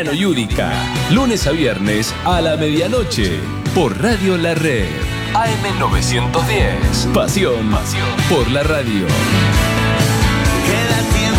Mariano Yudica, lunes a viernes a la medianoche, por Radio La Red. AM 910. Pasión por la radio. Queda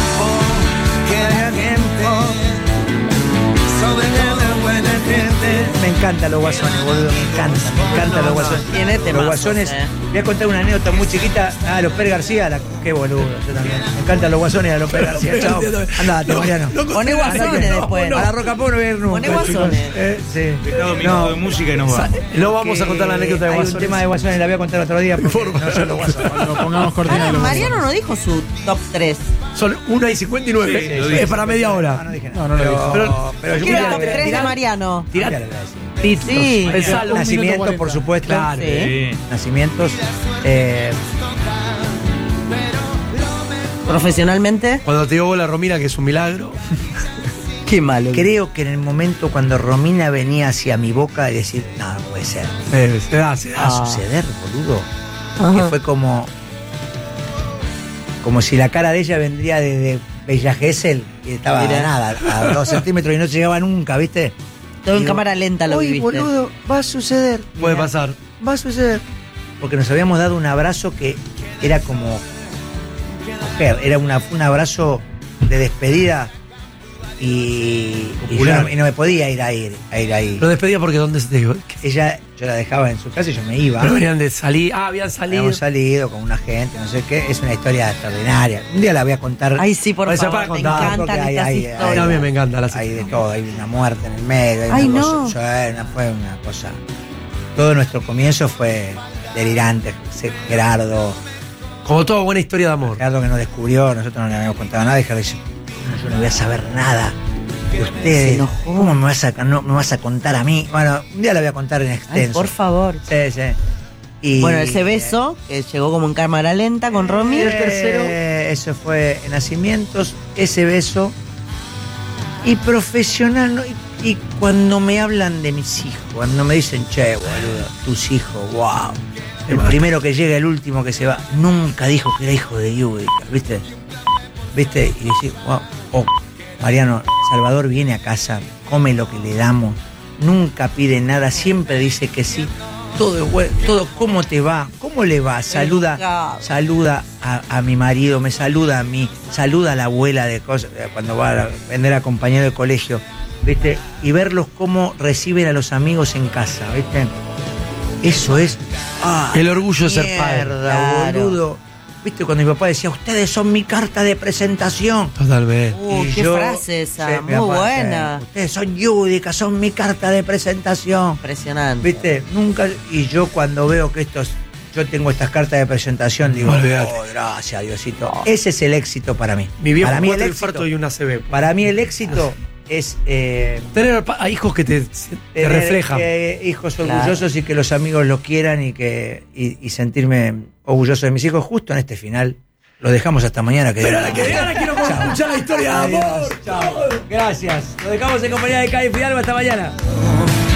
tiempo sobre la buena gente. Me encantan los guasones, boludo, me encantan los guasones. Tiene temazos, Los guasones, voy a contar una anécdota muy chiquita. López García, qué boludo, yo también. Me encantan los guasones a López García, chao. Andate, Mariano. Poné guasones después. A la Rocapó no voy a ir nunca. Poné guasones. Sí. No, de música y nos va. No vamos a contar la anécdota de Hay guasones. un tema de guasones, la voy a contar otro día. No solo guasones. Cuando pongamos cortina de los Mariano no dijo su top 3. Son 1:59. lo dije. Es para media hora. No dije nada. No lo dijo. Pero yo Quiero ya el lo top voy a 3 de tirar. Mariano. Ya lo voy a decir. Títulos. Sí. Pensalo, 1 minuto Nacimientos, 40. por supuesto. Claro. Sí. Nacimientos. Profesionalmente. Cuando te dio bola Romina, que es un milagro. Qué malo. Creo que en el momento cuando Romina venía hacia mi boca y decir, no, no puede ser. Se da. Va a suceder, boludo. Ajá. Que fue como si la cara de ella vendría de Bella Gesell y estaba Mirá. nada, a 2 centímetros y no llegaba nunca, ¿viste? Todo en Digo, cámara lenta lo "Uy, viviste. boludo, va a suceder. Puede Mirá, pasar. Va a suceder. Porque nos habíamos dado un abrazo que era como mujer, era un abrazo de despedida y no me podía ir ahí. Lo despedía porque ¿dónde se te dijo? Ella, yo la dejaba en su casa y yo me iba. Pero venían de salir. Habían salido. Habíamos salido con una gente, no sé qué. Es una historia extraordinaria. Un día la voy a contar. Ay, sí, por Esa favor, para me contar, encantan porque estas hay- historias. A mí me encanta la Hay de todo, hay una muerte en el medio. Hay Ay, una no. cosa, fue una cosa. Todo nuestro comienzo fue delirante. Gerardo Como toda buena historia de amor. que nos descubrió, nosotros no le habíamos contado nada. Y Gerardo dice: "¿Cómo yo no voy a saber nada de ustedes? Se enojó. ¿Cómo me vas a contar a mí?" Bueno, un día la voy a contar en Ay, extenso. por favor. Sí. Y, Bueno, ese beso, que llegó como en cámara lenta con Romy. Eso fue en Nacimientos, ese beso. Y profesional, ¿no? Y cuando me hablan de mis hijos, cuando me dicen, che, boludo, tus hijos, wow. El primero que llega, el último que se va, nunca dijo que era hijo de Yudica, ¿viste? Y decís, wow. O Mariano, Salvador viene a casa, come lo que le damos, nunca pide nada, siempre dice que sí. Todo es bueno, todo, ¿cómo te va? ¿Cómo le va? Saluda a mi marido, me saluda a mí, saluda a la abuela de cosas, cuando va a vender a compañero de colegio, ¿viste? Y verlos cómo reciben a los amigos en casa, ¿viste? Eso es El orgullo de ser padre. mierda, Claro. boludo. ¿Viste? Cuando mi papá decía, ustedes son mi carta de presentación. Totalmente. Y Qué yo- frase esa, Sí, muy mi papá, buena. Ustedes son Yudica, son mi carta de presentación. Impresionante. ¿Viste? Nunca. Y yo cuando veo que yo tengo estas cartas de presentación, digo, Olvídate. oh, gracias, Diosito. Ese es el éxito para mí. Mi viejo para mí 4 el infarto éxito, y una CB. para mí el éxito es Tener a hijos que te tener, reflejan. hijos Claro. orgullosos y que los amigos los quieran y sentirme orgulloso de mis hijos. Justo en este final lo dejamos hasta mañana. Ahora quiero escuchar la historia de amor. Chao. Gracias. Lo dejamos en compañía de Kai Fidalgo. Hasta mañana.